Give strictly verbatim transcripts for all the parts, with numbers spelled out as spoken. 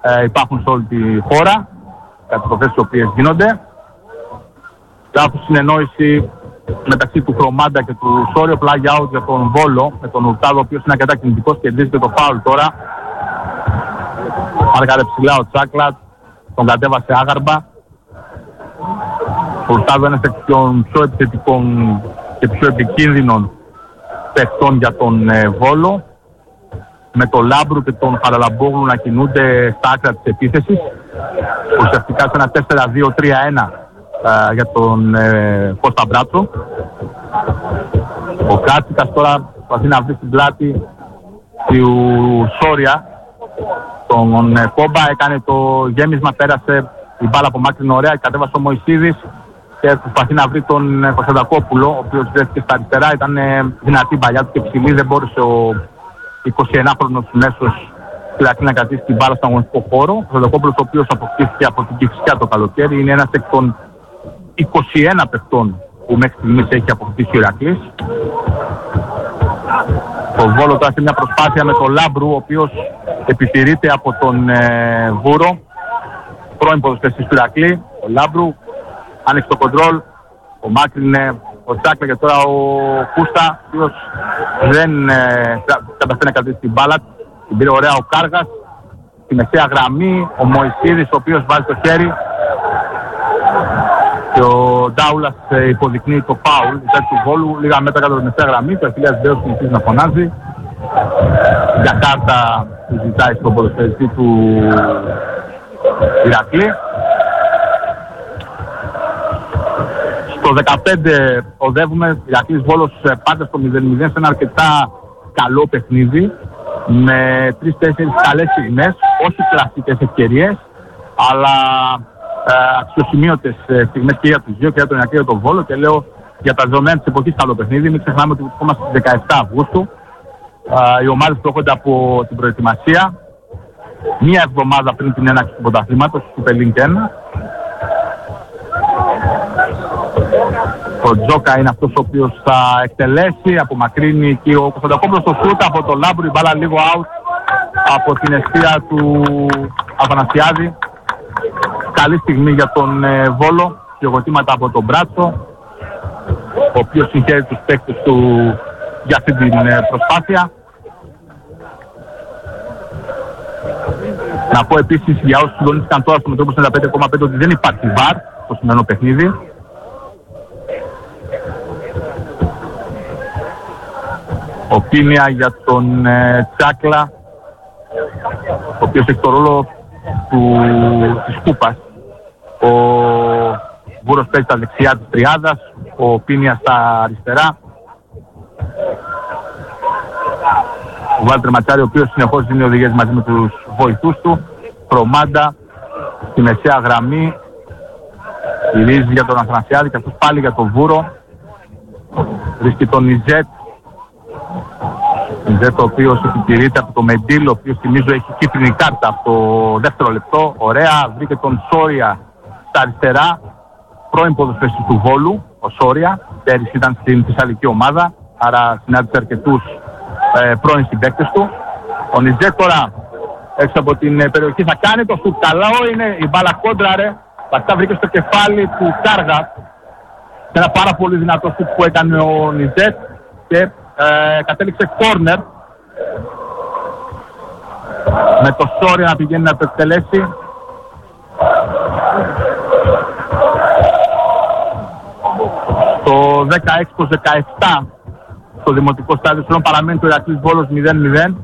ε, υπάρχουν σε όλη τη χώρα, καταστροφές οι οποίες γίνονται. Υπάρχουν συνεννόηση μεταξύ του Χρωμάντα και του Σόριο, πλάγια out για τον Βόλο, με τον Ουρτάδο, ο οποίος είναι αρκετά κινητικός και κερδίζει και το φάουλ τώρα. Μάρκαρε ψηλά ο Τσάκλατ, τον κατέβασε άγαρμα. Ο Ουρτάδο είναι ένας των πιο επιθετικών και πιο επικίνδυνων παιχτών για τον ε, Βόλο, με τον Λάμπρου και τον Χαραλαμπόγλου να κινούνται στα άκρα της επίθεσης. Ουσιαστικά σε ένα τέσσερα δύο τρία ένα ε, για τον ε, Κώστα Μπράτσο. Ο Κάτσικας τώρα προσπαθεί να βρει στην πλάτη του Σόρια τον ε, Κόμπα, έκανε το γέμισμα, πέρασε η μπάλα από μάκρυνο ωραία, κατέβασε ο Μωυσίδης και προσπαθεί να βρει τον ε, Κωνσταντακόπουλο, ο οποίος βρέθηκε στα αριστερά, ήταν ε, δυνατή παλιά του και ψηλή, δεν μπόρεσε ο εικοσιενάχρονος μέσος φυλακή να κρατήσει την μπάλα στον αγωνιστικό χώρο. Ο Κωνσταντακόπουλος, ο οποίος αποκτήθηκε από την Κηφισιά το καλοκαίρι, είναι ένας εκ των είκοσι ένα παιχτών που μέχρι στιγμής έχει αποκτήσει ο Ηρακλής. Το Βόλο τώρα σε μια προσπάθεια με τον Λάμπρου, ο οποίος επιτηρείται από τον ε, Βούρο, πρώην ποδοσφαιριστής του Ηρακλή. Ο Λάμπρου άνοιξε το κοντρόλ, ο μάκρυνε ο Τσάκλα και τώρα ο Κούστα, ο οποίος δεν ε, καταφέρει να κρατήσει την μπάλα. Την πήρε ωραία ο Κάργας, στη μεσαία γραμμή, ο Μωυσίδης, ο οποίος βάζει το χέρι και ο Ντάουλας ε, υποδεικνύει το φάουλ υπέρ του Βόλου, λίγα μέτρα κάτω από τη μεσαία γραμμή. Το Αχιλλέας Μπέος συνεχίζει να φωνάζει για κάρτα που ζητάει στον ποδοσφαιριστή του Ηρακλή. Στο δεκαπέντε οδεύουμε, Ηρακλής Βόλος πάντα στο μηδέν μηδέν σε ένα αρκετά καλό παιχνίδι με τρεις-τέσσερις καλές στιγμές, όχι κλασικές ευκαιρίες, αλλά ε, αξιοσημείωτες στιγμές και για τους δύο, και για τον Ηρακλή και τον Βόλο, και λέω για τα δεδομένα της εποχής καλό παιχνίδι. Μην ξεχνάμε ότι βρισκόμαστε στις δεκαεπτά Αυγούστου. Ε, οι ομάδες προχωρούνται από την προετοιμασία μία εβδομάδα πριν την έναρξη του πρωταθλήματος του Πελίνκ ένα. Ο Τζόκα είναι αυτός ο οποίος θα εκτελέσει, απομακρύνει και ο Κωνσταντακόπουλος στο σούτ από το Λάμπρου, η μπάλα λίγο out από την αιστεία του Αφανασιάδη. Καλή στιγμή για τον ε, Βόλο, χειροκροτήματα από τον Μπράτσο, ο οποίος συγχαίρει τους παίκτες του για αυτή την ε, προσπάθεια. Να πω επίσης για όσους συντονίστηκαν τώρα στο Μετρόπολης ενενήντα πέντε κόμμα πέντε ότι δεν υπάρχει βαρ στο σημερινό παιχνίδι. Ο Πίνια για τον ε, Τσάκλα, ο οποίος έχει το ρόλο του, της κούπας. Ο Βούρος παίζει στα δεξιά της τριάδας, ο Πίνια στα αριστερά. Ο Βάλτερ Ματσάρη, ο οποίος συνεχώς δίνει οδηγίες μαζί με τους βοηθούς του. Χρωμάντα στη μεσαία γραμμή, γυρίζει για τον Αθανασιάδη και αυτός πάλι για τον Βούρο. Βρίσκει τον Ιζέτ, Ιζέτ ο οποίος επιτηρείται από το Μεντήλ, ο οποίος θυμίζω έχει κίτρινη κάρτα από το δεύτερο λεπτό. Ωραία, βρήκε τον Σόρια στα αριστερά, πρώην ποδοσφαιριστής του Βόλου. Ο Σόρια πέρυσι ήταν στην θεσσαλική ομάδα, άρα συνάντησε αρκετούς ε, πρώην συμπαίκτες του. Ο Ιζέτ τώρα έξω από την ε, περιοχή θα κάνει το σουτ, καλά είναι, η μπάλα κόντραρε, βασικά βρήκε στο κεφάλι του Κάργα. Ένα πάρα πολύ δυνατό σουτ που έκανε ο Νιζέτ και ε, κατέληξε κόρνερ με το Σόρια να πηγαίνει να το εκτελέσει. Στο δεκαέξι προς δεκαεπτά στο δημοτικό στάδιο πλέον παραμένει το Ηρακλής Βόλος μηδέν μηδέν.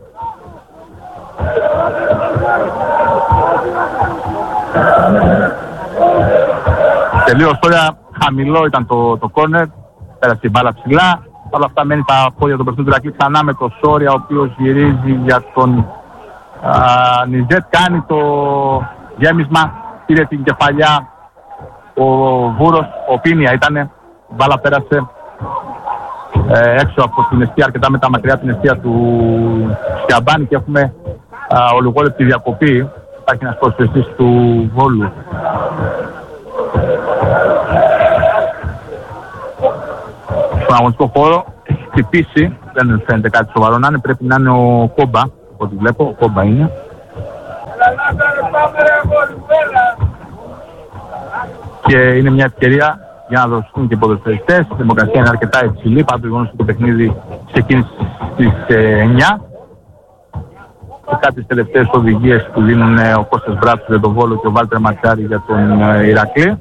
Τελείω Σόρια, χαμηλό ήταν το, το κόρνερ, πέρασε η μπάλα ψηλά. Όλα αυτά μένει τα πόδια των παιχνιδιού του Ηρακλή ξανά με το Σόρια, ο οποίος γυρίζει για τον α, Νιζέτ, κάνει το γέμισμα, πήρε την κεφαλιά ο Βούρος, ο Πίνια ήτανε, η μπάλα πέρασε ε, έξω από την αιστεία, αρκετά μετά μακριά από την αιστεία του Σιαμπάνη και έχουμε α, ολιγόλεπτη διακοπή. Υπάρχει ένας προσφυγής του Βόλου. Στον αγωνιστικό χώρο έχει χτυπήσει, δεν φαίνεται κάτι σοβαρό να είναι, πρέπει να είναι ο Κόμπα, ό,τι βλέπω, ο Κόμπα είναι. Και είναι μια ευκαιρία για να δοθούν και ποδοσφαιριστές. Η δημοκρατία είναι αρκετά υψηλή, παρά το γεγονός ότι το παιχνίδι ξεκίνησε στις εννιά. Και κάποιες τελευταίες οδηγίες που δίνουν ο Κώστας Μπράτσος για τον Βόλο και ο Βάλτερ Ματσάρη για τον Ηρακλή.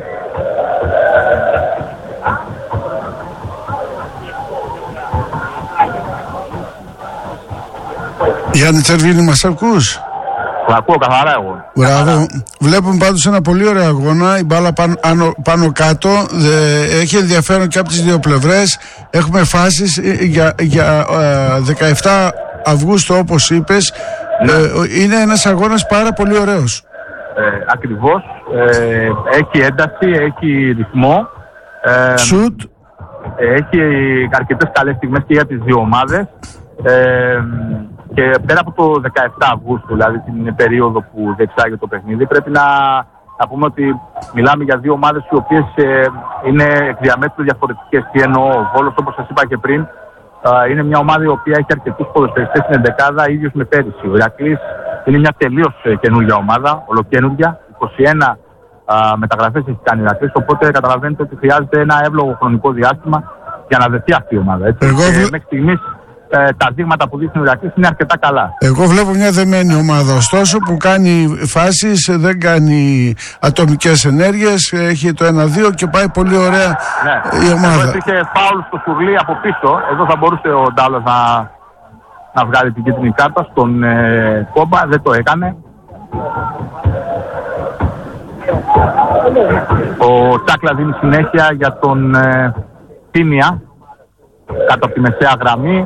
Γιάννη Τσερβίνη, μας ακούς? Το ακούω καθαρά εγώ. Μπράβο. Βλέπουμε πάντως ένα πολύ ωραίο αγώνα. Η μπάλα πάνω, πάνω, πάνω κάτω. Δε, έχει ενδιαφέρον και από τις δύο πλευρές. Έχουμε φάσεις για, για ε, δεκαεφτά Αυγούστου, όπως είπες. Ναι. Ε, είναι ένας αγώνας πάρα πολύ ωραίος. Ε, ακριβώς. Ε, έχει ένταση, έχει ρυθμό. Ε, Σουτ. Έχει αρκετές καλές στιγμές και για τις δύο ομάδες. Ε, και πέρα από το δεκαεφτά Αυγούστου, δηλαδή την περίοδο που διεξάγεται το παιχνίδι, πρέπει να, να πούμε ότι μιλάμε για δύο ομάδες οι οποίες ε, είναι εκ διαμέτρου διαφορετικές. Τι εννοώ? Ο Βόλος, όπως σας είπα και πριν, ε, είναι μια ομάδα η οποία έχει αρκετούς ποδοσφαιριστές στην εντεκάδα, ίδιος με πέρυσι. Ο Ηρακλής είναι μια τελείως ε, καινούργια ομάδα, ολοκένουργια. είκοσι ένα ε, μεταγραφές έχει κάνει ο Ηρακλής, οπότε καταλαβαίνετε ότι χρειάζεται ένα εύλογο χρονικό διάστημα για να δεθεί αυτή η ομάδα. Έτσι. Εγώ... Και μέχρι στιγμής Ε, τα δείγματα που δείχνει ο Ηρακλής είναι αρκετά καλά. Εγώ βλέπω μια δεμένη ομάδα, ωστόσο, που κάνει φάσεις, δεν κάνει ατομικές ενέργειες, έχει το ένα δύο και πάει πολύ ωραία, ναι, η ομάδα. Εδώ είχε φάουλ στο Σουρλί από πίσω. Εδώ θα μπορούσε ο Ντάουλας να, να βγάλει την κίτρινη κάρτα στον ε, Κόμπα. Δεν το έκανε. Ο Τσάκλα δίνει συνέχεια για τον ε, Τίνια κάτω από τη μεσαία γραμμή.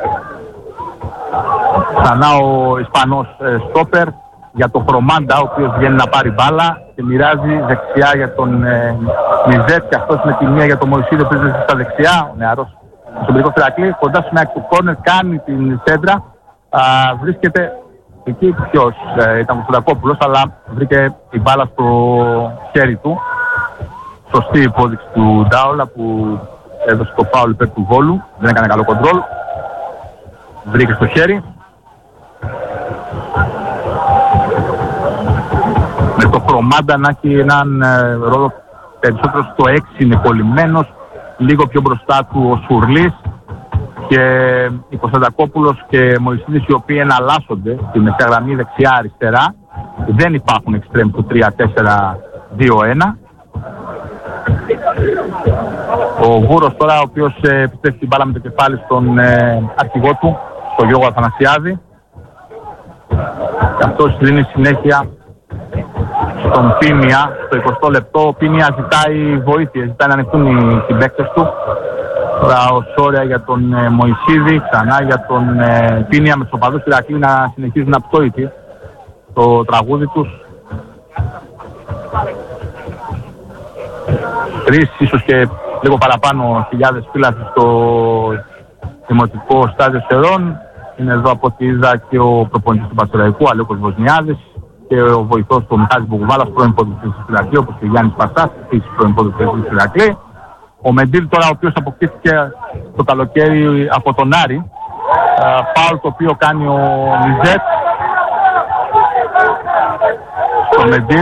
Ξανά ο Ισπανός ε, στόπερ για τον Χρωμάντα, ο οποίος βγαίνει να πάρει μπάλα και μοιράζει δεξιά για τον ε, Μιζέτ, και αυτός με τη μία για τον Μωυσίδη που βρίσκεται στα δεξιά, ο νεαρός στον πυρικό Ηρακλή, κοντά στο μέρο του κόρνερ, κάνει την σέντρα, α, βρίσκεται εκεί. Ποιος ε, ήταν ο Σουδακόπουλος, αλλά βρήκε η μπάλα στο χέρι του. Σωστή υπόδειξη του Ντάουλα που έδωσε το φάουλ υπέρ του Βόλου, δεν έκανε καλό κοντρόλ, βρήκε στο χέρι. Με το Χρωμάντα να έχει έναν ε, ρόλο περισσότερο στο έξι, είναι κολλημένος, λίγο πιο μπροστά του ο Σουρλής και η Κωνσταντακόπουλος και Μωυσίδης, οι οποίοι εναλλάσσονται στη μεσαία γραμμή δεξιά-αριστερά. Δεν υπάρχουν εξτρέμ του τρία τέσσερα δύο ένα. Ο Βούρος τώρα, ο οποίος ε, επιστρέφει την μπάλα με το κεφάλι στον ε, αρχηγό του, στον Γιώργο Αθανασιάδη, και αυτός δίνει συνέχεια στον Πίνια στο εικοστό λεπτό. Ο Πίνια ζητάει βοήθεια, ζητάει να ανοιχτούν οι συμπαίκτες του. Τώρα ο Σόρια για τον ε, Μωυσίδη, ξανά για τον ε, Πίνια, με τους οπαδούς του Ηρακλή να συνεχίζουν απτόητοι το τραγούδι τους. Τρεις, ίσως και λίγο παραπάνω χιλιάδες φύλακες στο δημοτικό στάδιο Σερών. Είναι εδώ από ό,τι είδα και ο προπονητής του Παστεραϊκού, Αλέκος Βοσνιάδης, και ο βοηθός του Μιχάλης Μπουγουβάλας, πρώην ποδοσφαιριστής του Ηρακλή, όπως και ο Γιάννης Πασάς, επίσης πρώην ποδοσφαιριστής του Ηρακλή. Ο Μεντήλ τώρα, ο οποίος αποκτήθηκε το καλοκαίρι από τον Άρη. Φάουλ το οποίο κάνει ο Μιζέτ στο Μεντήλ.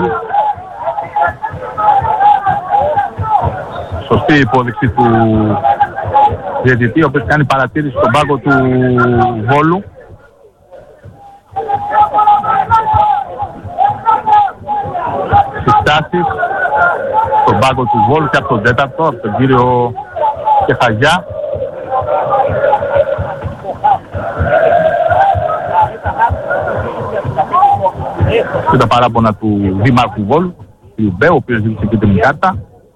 Σωστή υπόδειξη του διαιτητή, ο οποίος κάνει παρατήρηση στον πάγκο του Βόλου. Συστάσεις στον πάγκο του Βόλου και από τον τέταρτο, από τον κύριο Κεφαγιά. Και τα παράπονα του Δήμαρχου Βόλου, του Μπέ, ο οποίος ζήτησε και την κάρτα.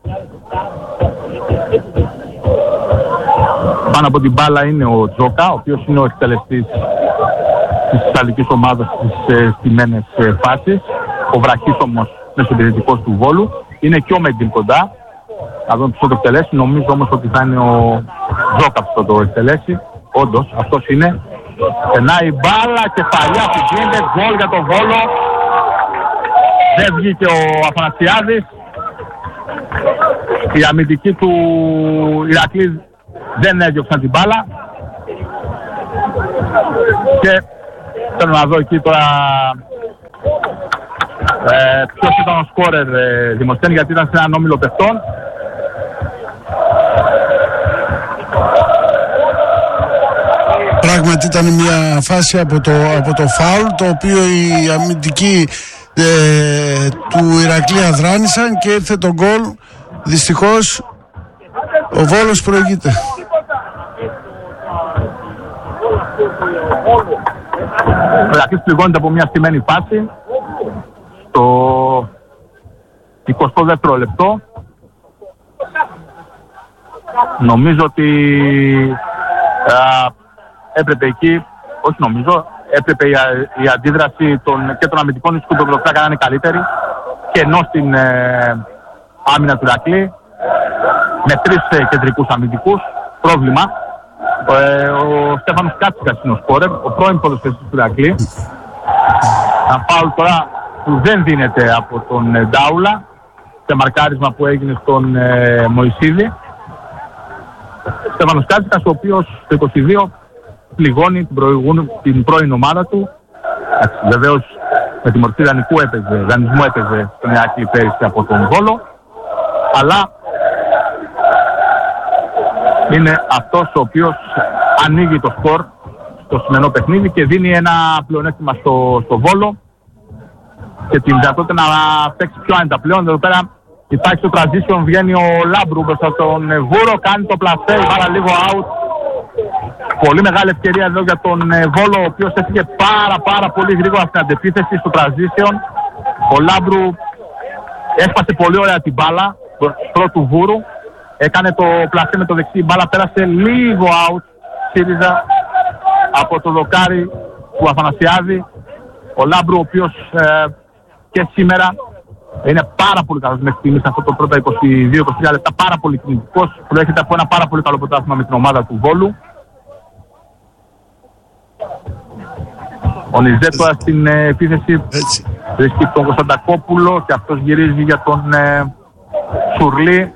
Πάνω από την μπάλα είναι ο Τζόκα, ο οποίος είναι ο εκτελεστής της Ιταλικής ομάδας στις ε, στημένες ε, φάσεις. Ο Βραχής όμως, μεσοεπιθετικός του Βόλου. Είναι και ο Μεντήλ κοντά. Θα δούμε ποιος θα το εκτελέσει. Νομίζω όμως ότι θα είναι ο Τζόκα που θα το εκτελέσει. Όντως, αυτός είναι. Περνάει η μπάλα, κεφαλιά που γίνεται, γκολ για τον Βόλο. Δεν βγήκε ο Αθανασιάδης. Οι αμυντικοί του Ηρακλή δεν έδιωξαν την μπάλα. Και θέλω να δω εκεί τώρα ε, ποιος ήταν ο σκόρερ ε, Δημοσθένη, γιατί ήταν σε έναν όμιλο παιχτών. Πράγματι ήταν μια φάση από το, από το φάουλ, το οποίο οι αμυντικοί ε, του Ηρακλή αδράνησαν και ήρθε το γκολ. Δυστυχώς ο Βόλος προηγείται. Ο Ηρακλής πληγώνεται από μια στημένη φάση στο εικοστό δεύτερο λεπτό. Νομίζω ότι α, έπρεπε εκεί, όχι νομίζω, έπρεπε η, η αντίδραση των, και των αμυντικών ίσκων του Πρωτοκλά να είναι καλύτερη, και ενώ στην ε, άμυνα του Ηρακλή με τρεις ε, κεντρικούς αμυντικούς πρόβλημα. Ε, ο Στέφανος Κάτσικας είναι ο σκόρερ, ο πρώην ποδοσφαιριστής του Ηρακλή. Ένα φάουλ τώρα που δεν δίνεται από τον ε, Ντάουλα, σε μαρκάρισμα που έγινε στον ε, Μωυσίδη. Στέφανος Κάτσικας, ο οποίος το είκοσι δύο πληγώνει την, την πρώην ομάδα του. Βεβαίως με τη μορφή δανεικού έπαιζε, δανεισμού έπαιζε στον Ηρακλή πέρυσι από τον Βόλο, αλλά είναι αυτός ο οποίος ανοίγει το σκορ στο σημερινό παιχνίδι και δίνει ένα πλεονέκτημα στο, στο Βόλο και την δυνατότητα να παίξει πιο άνετα πλέον. Εδώ πέρα υπάρχει το transition, βγαίνει ο Λάμπρου μπροστά στον Βούρο, κάνει το πλασέ, πάρα λίγο out. Πολύ μεγάλη ευκαιρία εδώ για τον Βόλο, ο οποίος έφυγε πάρα πάρα πολύ γρήγορα στην αντεπίθεση στο transition. Ο Λάμπρου έσπασε πολύ ωραία την μπάλα πρώτου Βούρου, έκανε το πλασέ με το δεξί, η μπάλα πέρασε λίγο out, σύριζα από το δοκάρι του Αθανασιάδη. Ο Λάμπρου, ο οποίος ε, και σήμερα είναι πάρα πολύ καλός μέχρι στιγμής σε αυτό το πρώτα είκοσι δύο είκοσι τρία λεπτά, πάρα πολύ κινητικός, προέρχεται από ένα πάρα πολύ καλό πρωτάθλημα με την ομάδα του Βόλου. Ο Νιζέτ τώρα στην ε, επίθεση βρίσκει τον Κωνσταντακόπουλο και αυτός γυρίζει για τον ε, Σουρλή.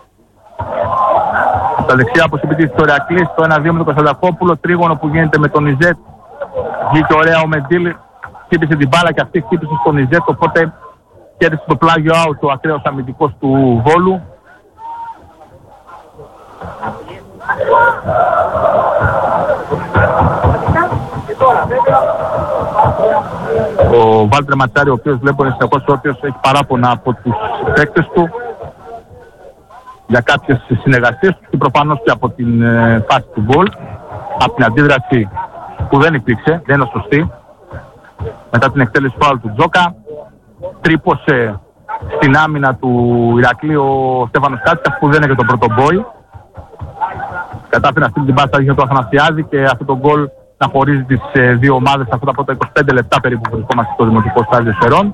Στα δεξιά όπως επιτύχει το Ηρακλή, το ένα δύο με τον Κωνσταντακόπουλο, τρίγωνο που γίνεται με τον Νιζέτ. Βγήκε ωραία ο Μεντήλ, χτύπησε την μπάλα και αυτή χτύπησε στον Νιζέτ, οπότε κέρδισε το πλάγιο out ο ακραίος αμυντικός του Βόλου. Ο Βάλτερ Ματσάρη, ο οποίος βλέπω είναι συνεχώς όρθιος, έχει παράπονα από τους παίκτες του για κάποιες συνεργασίες του και προφανώς και από την ε, φάση του γκολ, από την αντίδραση που δεν υπήρξε, δεν είναι σωστή, μετά την εκτέλεση φάουλ του Τζόκα. Τρύπωσε στην άμυνα του Ηρακλή ο Στέφανος Κάτσικας, που δεν είναι και τον πρώτο μπόι. Κατάφερε να στείλει την μπάλα στα δίχτυα του Αθανασιάδη και αυτό το γκολ να χωρίζει τις ε, δύο ομάδες αυτά τα πρώτα είκοσι πέντε λεπτά περίπου που βρισκόμαστε στο Δημοτικό Στάδιο Σερών.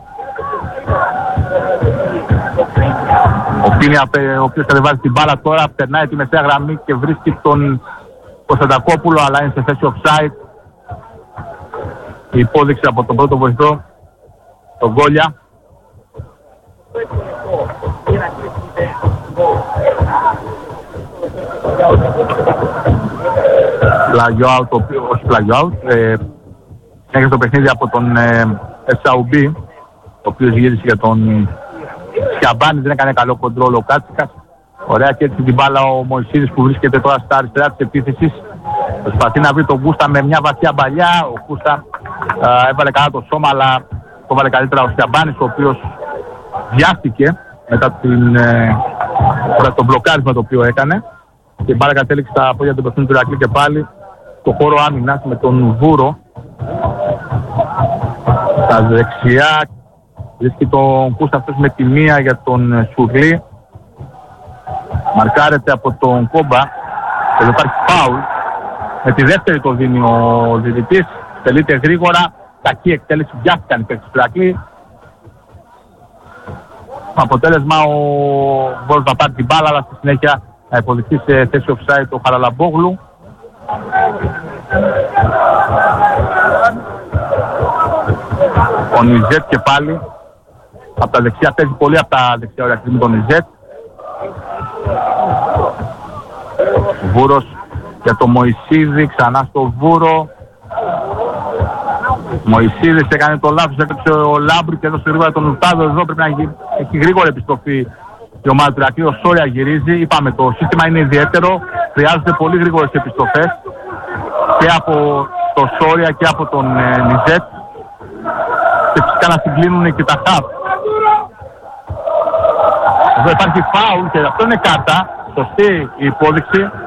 Ο Πίνια, ο οποίος κατεβάζει την μπάλα τώρα, περνάει τη μεσαία γραμμή και βρίσκει τον Κωνσταντακόπουλο, αλλά είναι σε θέση offside. Η υπόδειξη από τον πρώτο βοηθό, τον Γκόλια. Πλάγιο out, όχι πλάγιο out, ε, έχει το παιχνίδι από τον ε, Εσαουμπή, ο οποίος γύρισε για τον Σιαμπάνη, δεν έκανε καλό κοντρόλ ο Κάτσικας. Ωραία, και έτσι την μπάλα ο Μωυσίδης που βρίσκεται τώρα στα αριστερά της επίθεσης. Προσπαθεί να βρει τον Κούστα με μια βαθιά μπαλιά. Ο Κούστα ε, έβαλε καλά το σώμα, αλλά το βάλε καλύτερα ο Σιαμπάνης, ο οποίος βιάστηκε μετά την, ε, το μπλοκάρισμα το οποίο έκανε. Και η μπάλα κατέληξε στα πόδια του παιχνιδιού του Ηρακλή και πάλι το χώρο άμυνας με τον Βούρο. Στα δεξιά βρίσκει τον Κούστα αυτός με τη μία για τον Σουρλή. Μαρκάρεται από τον Κόμπα. Εδώ υπάρχει φάουλ. Με τη δεύτερη το δίνει ο διαιτητής. Τελείται γρήγορα. Κακή εκτέλεση. Βιάστηκαν οι παίκτες του Ηρακλή. Αποτέλεσμα ο Βόλος να πάρει την μπάλα, αλλά στη συνέχεια να υποδειχθεί σε θέση offside ο Χαραλαμπόγλου. Ο Νιζέτ και πάλι από τα δεξιά, παίζει πολύ από τα δεξιά ωραία με τον Νιζέτ. Βούρος για το Μωυσίδη, ξανά στο Βούρο. Μωυσίδης έκανε το λάθος, έπαιξε ο Λάμπρου και έδωσε γρήγορα τον Ουρτάδο. Εδώ πρέπει να έχει γρήγορη επιστροφή η ομάδα του Ηρακλείου. Ο Σόρια γυρίζει. Είπαμε, το σύστημα είναι ιδιαίτερο. Χρειάζονται πολύ γρήγορες επιστροφές και από το Σόρια και από τον ε, Νιζέτ. Και φυσικά να συγκλίνουν και τα χαπ. Εδώ υπάρχει φάουλ και αυτό είναι κάρτα. Σωστή η υπόδειξη.